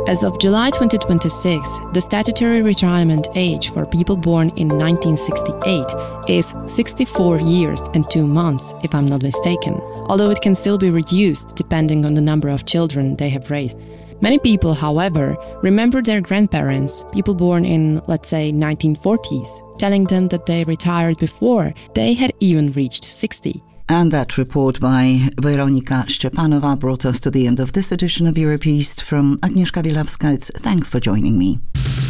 As of July 2026, the statutory retirement age for people born in 1968 is 64 years and 2 months, if I'm not mistaken, although it can still be reduced depending on the number of children they have raised. Many people, however, remember their grandparents, people born in, let's say, 1940s, telling them that they retired before they had even reached 60. And that report by Weronika Szczepanova brought us to the end of this edition of Europe East. From Agnieszka Wielawska, thanks for joining me.